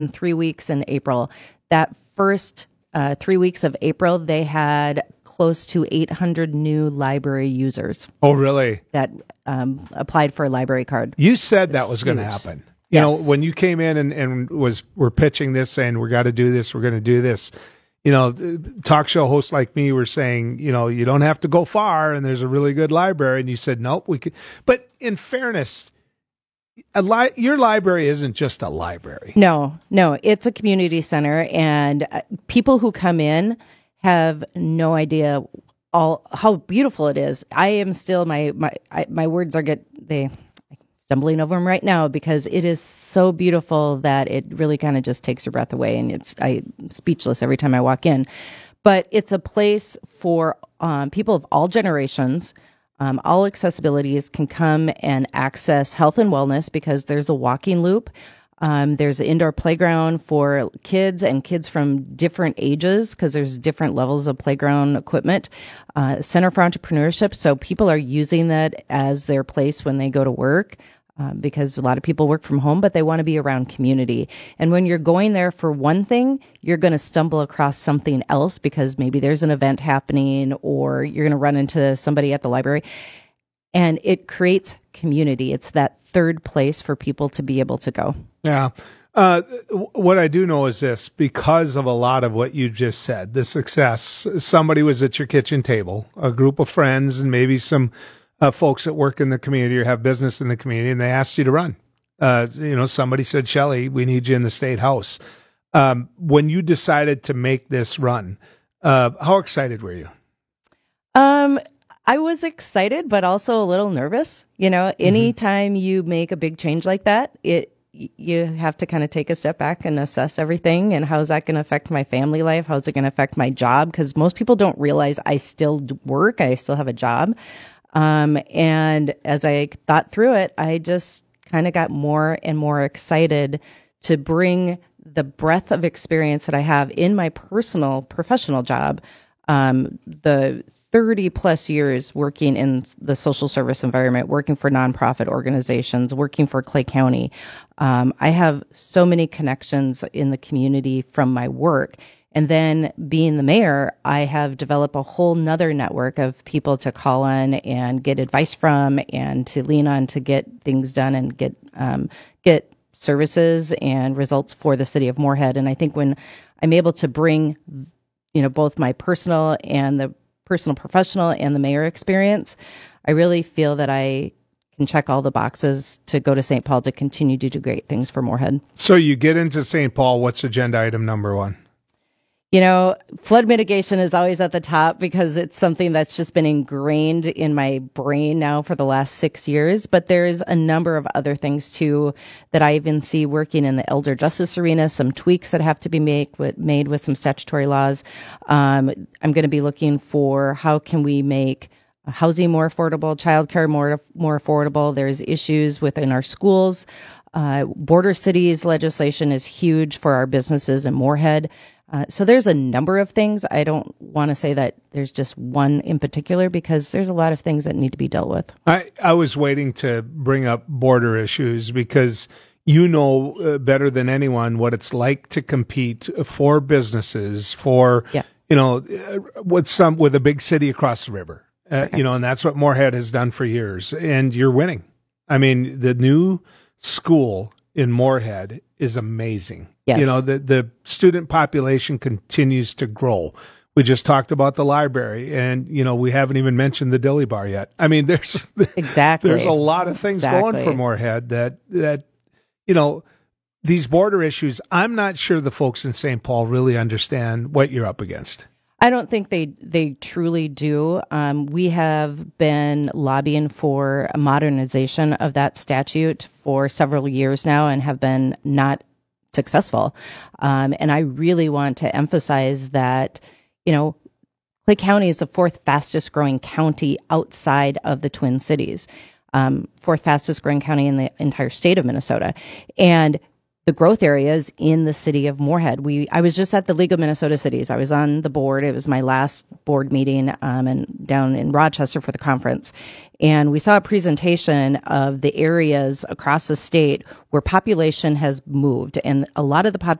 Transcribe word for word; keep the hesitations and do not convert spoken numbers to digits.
in three weeks in April. That first uh, three weeks of April, they had close to eight hundred new library users. Oh, really? That um, applied for a library card. You said that was going to happen. You yes. know, when you came in and, and was we're pitching this, saying we got to do this, we're going to do this. You know, talk show hosts like me were saying, you know, you don't have to go far, and there's a really good library. And you said, nope, we could. But in fairness, a li- your library isn't just a library. No, no, it's a community center, and uh, people who come in have no idea all how beautiful it is. I am still my my I, my words are get they. stumbling over them right now because it is so beautiful that it really kind of just takes your breath away, and it's I'm speechless every time I walk in. But it's a place for um, people of all generations, um, all accessibilities can come and access health and wellness because there's a walking loop. Um, there's an indoor playground for kids and kids from different ages because there's different levels of playground equipment. Uh, Center for Entrepreneurship, so people are using that as their place when they go to work. Uh, because a lot of people work from home, but they want to be around community. And when you're going there for one thing, you're going to stumble across something else because maybe there's an event happening or you're going to run into somebody at the library. And it creates community. It's that third place for people to be able to go. Yeah. Uh, what I do know is this, because of a lot of what you just said, the success, somebody was at your kitchen table, a group of friends and maybe some Uh, folks that work in the community or have business in the community, and they asked you to run. Uh, you know, somebody said, Shelley, we need you in the State House. Um, when you decided to make this run, uh, how excited were you? Um, I was excited, but also a little nervous. You know, anytime mm-hmm. you make a big change like that, it you have to kind of take a step back and assess everything. And how's that going to affect my family life? How's it going to affect my job? Because most people don't realize I still work. I still have a job. Um, and as I thought through it, I just kind of got more and more excited to bring the breadth of experience that I have in my personal professional job, um, the thirty plus years working in the social service environment, working for nonprofit organizations, working for Clay County. Um, I have so many connections in the community from my work. And then being the mayor, I have developed a whole nother network of people to call on and get advice from and to lean on to get things done and get um, get services and results for the city of Moorhead. And I think when I'm able to bring, you know, both my personal and the personal professional and the mayor experience, I really feel that I can check all the boxes to go to Saint Paul to continue to do great things for Moorhead. So you get into Saint Paul, what's agenda item number one? You know, flood mitigation is always at the top because it's something that's just been ingrained in my brain now for the last six years. But there's a number of other things, too, that I even see working in the elder justice arena, some tweaks that have to be make with, made with some statutory laws. Um, I'm going to be looking for how can we make housing more affordable, childcare more, more affordable. There's issues within our schools. Uh, border cities legislation is huge for our businesses in Moorhead. Uh, so there's a number of things. I don't want to say that there's just one in particular because there's a lot of things that need to be dealt with. I, I was waiting to bring up border issues because you know uh, better than anyone what it's like to compete for businesses, for, yeah. you know, uh, with some with a big city across the river. Uh, you know, and that's what Moorhead has done for years. And you're winning. I mean, the new school in Moorhead is amazing. Yes. You know, the, the student population continues to grow. We just talked about the library, and, you know, we haven't even mentioned the Dilly Bar yet. I mean, there's exactly there's a lot of things exactly. going for Moorhead that, that, you know, these border issues, I'm not sure the folks in Saint Paul really understand what you're up against. I don't think they they truly do. Um, we have been lobbying for a modernization of that statute for several years now and have been not successful. Um, and I really want to emphasize that, you know, Clay County is the fourth fastest growing county outside of the Twin Cities, um, fourth fastest growing county in the entire state of Minnesota. And the growth areas in the city of Moorhead. We I was just at the League of Minnesota Cities. I was on the board. It was my last board meeting um, and down in Rochester for the conference. And we saw a presentation of the areas across the state where population has moved. And a lot of the population